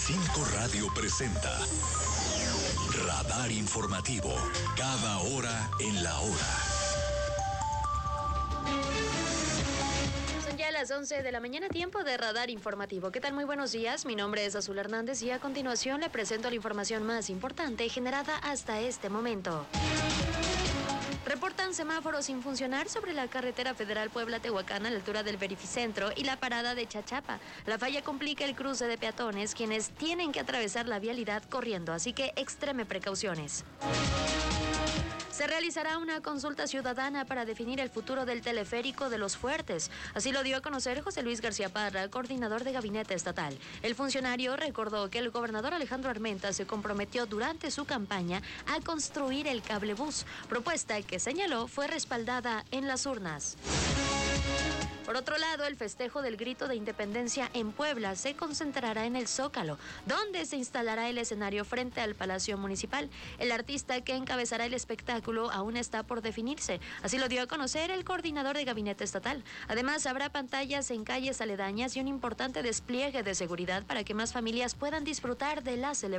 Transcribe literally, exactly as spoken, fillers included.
Cinco Radio presenta Radar Informativo, cada hora en la hora. Son ya las once de la mañana, tiempo de Radar Informativo. ¿Qué tal? Muy buenos días, mi nombre es Azul Hernández y a continuación le presento la información más importante generada hasta este momento. Reportan semáforos sin funcionar sobre la carretera federal Puebla-Tehuacán a la altura del Verificentro y la parada de Chachapa. La falla complica el cruce de peatones, quienes tienen que atravesar la vialidad corriendo, así que extreme precauciones. Se realizará una consulta ciudadana para definir el futuro del teleférico de Los Fuertes. Así lo dio a conocer José Luis García Parra, coordinador de gabinete estatal. El funcionario recordó que el gobernador Alejandro Armenta se comprometió durante su campaña a construir el cablebús, propuesta que señaló fue respaldada en las urnas. Por otro lado, el festejo del Grito de Independencia en Puebla se concentrará en el Zócalo, donde se instalará el escenario frente al Palacio Municipal. El artista que encabezará el espectáculo aún está por definirse, así lo dio a conocer el coordinador de gabinete estatal. Además, habrá pantallas en calles aledañas y un importante despliegue de seguridad para que más familias puedan disfrutar de la celebración.